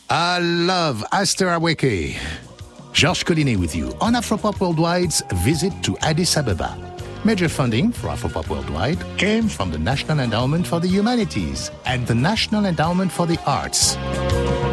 I love Aster Aweke. Georges Collinet with you on Afropop Worldwide's visit to Addis Ababa. Major funding for Afropop Worldwide came from the National Endowment for the Humanities and the National Endowment for the Arts.